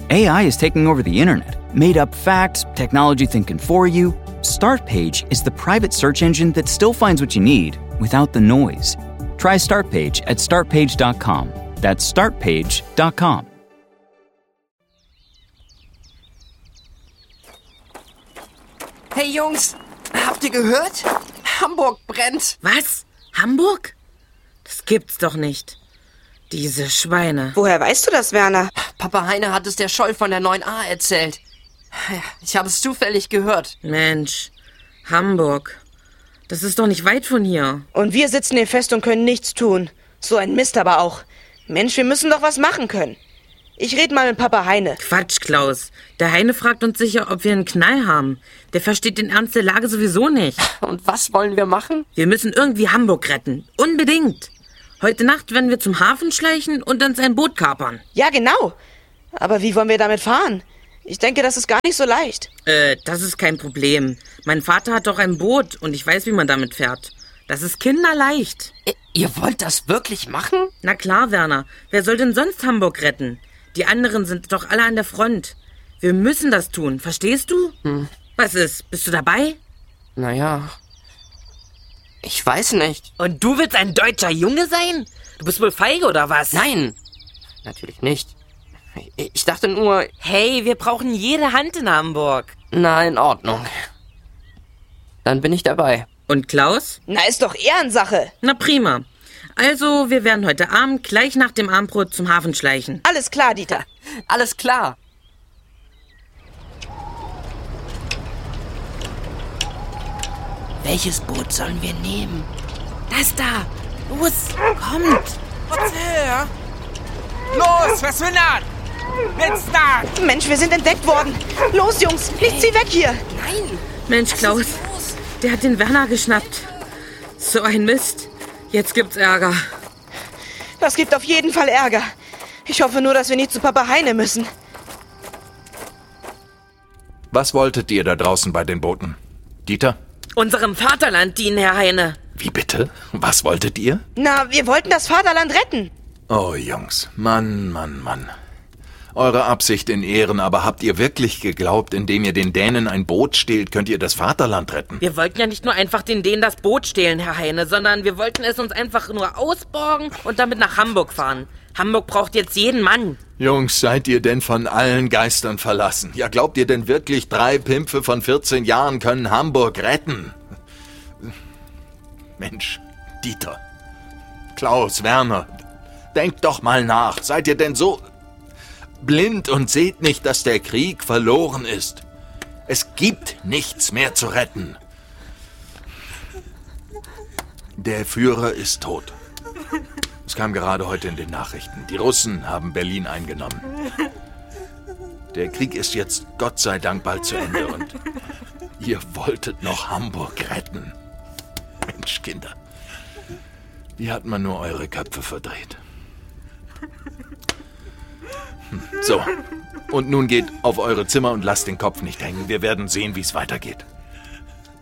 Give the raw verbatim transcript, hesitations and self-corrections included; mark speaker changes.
Speaker 1: A I is taking over the internet. Made up facts, technology thinking for you. Startpage is the private search engine that still finds what you need without the noise. Try Startpage at startpage dot com. That's startpage dot com.
Speaker 2: Hey Jungs, habt ihr gehört? Hamburg brennt.
Speaker 3: Was? Hamburg? Das gibt's doch nicht. Diese Schweine.
Speaker 4: Woher weißt du das, Werner?
Speaker 2: Papa Heine hat es der Scholl von der neun a erzählt. Ich habe es zufällig gehört.
Speaker 3: Mensch, Hamburg. Das ist doch nicht weit von hier.
Speaker 4: Und wir sitzen hier fest und können nichts tun. So ein Mist aber auch. Mensch, wir müssen doch was machen können. Ich red mal mit Papa Heine.
Speaker 3: Quatsch, Klaus. Der Heine fragt uns sicher, ob wir einen Knall haben. Der versteht den Ernst der Lage sowieso nicht.
Speaker 2: Und was wollen wir machen?
Speaker 3: Wir müssen irgendwie Hamburg retten. Unbedingt. Heute Nacht werden wir zum Hafen schleichen und dann sein Boot kapern.
Speaker 4: Ja, genau. Aber wie wollen wir damit fahren? Ich denke, das ist gar nicht so leicht.
Speaker 3: Äh, das ist kein Problem. Mein Vater hat doch ein Boot und ich weiß, wie man damit fährt. Das ist kinderleicht.
Speaker 2: I- ihr wollt das wirklich machen?
Speaker 3: Na klar, Werner. Wer soll denn sonst Hamburg retten? Die anderen sind doch alle an der Front. Wir müssen das tun, verstehst du?
Speaker 2: Hm.
Speaker 3: Was ist? Bist du dabei?
Speaker 2: Naja, ich weiß nicht.
Speaker 3: Und du willst ein deutscher Junge sein? Du bist wohl feige, oder was?
Speaker 2: Nein, natürlich nicht. Ich dachte nur...
Speaker 3: Hey, wir brauchen jede Hand in Hamburg.
Speaker 2: Na, in Ordnung. Dann bin ich dabei.
Speaker 3: Und Klaus?
Speaker 4: Na, ist doch Ehrensache.
Speaker 3: Na prima. Also, wir werden heute Abend gleich nach dem Abendbrot zum Hafen schleichen.
Speaker 4: Alles klar, Dieter.
Speaker 2: Alles klar. Welches Boot sollen wir nehmen?
Speaker 3: Das da. Los, kommt.
Speaker 5: Was her? Los, was will das? Jetzt da!
Speaker 4: Mensch, wir sind entdeckt worden. Los, Jungs, nicht sie weg hier.
Speaker 2: Nein.
Speaker 3: Mensch, Klaus, der hat den Werner geschnappt. So ein Mist. Jetzt gibt's Ärger.
Speaker 4: Das gibt auf jeden Fall Ärger. Ich hoffe nur, dass wir nicht zu Papa Heine müssen.
Speaker 6: Was wolltet ihr da draußen bei den Booten? Dieter?
Speaker 3: Unserem Vaterland dienen, Herr Heine.
Speaker 6: Wie bitte? Was wolltet ihr?
Speaker 4: Na, wir wollten das Vaterland retten.
Speaker 6: Oh, Jungs. Mann, Mann, Mann. Eure Absicht in Ehren, aber habt ihr wirklich geglaubt, indem ihr den Dänen ein Boot stehlt, könnt ihr das Vaterland retten?
Speaker 3: Wir wollten ja nicht nur einfach den Dänen das Boot stehlen, Herr Heine, sondern wir wollten es uns einfach nur ausborgen und damit nach Hamburg fahren. Hamburg braucht jetzt jeden Mann.
Speaker 6: Jungs, seid ihr denn von allen Geistern verlassen? Ja, glaubt ihr denn wirklich, drei Pimpfe von vierzehn Jahren können Hamburg retten? Mensch, Dieter, Klaus, Werner, denkt doch mal nach. Seid ihr denn so blind und seht nicht, dass der Krieg verloren ist? Es gibt nichts mehr zu retten. Der Führer ist tot. Es kam gerade heute in den Nachrichten. Die Russen haben Berlin eingenommen. Der Krieg ist jetzt Gott sei Dank bald zu Ende und ihr wolltet noch Hamburg retten. Mensch, Kinder, wie hat man nur eure Köpfe verdreht? Hm, so, und nun geht auf eure Zimmer und lasst den Kopf nicht hängen. Wir werden sehen, wie es weitergeht.